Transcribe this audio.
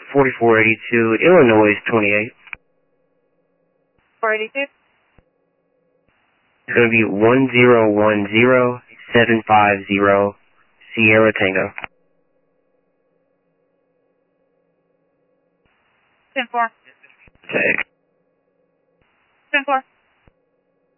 4482, Illinois 28. 482? It's going to be 1010750 Sierra Tango. 10-4. Check. 10-4.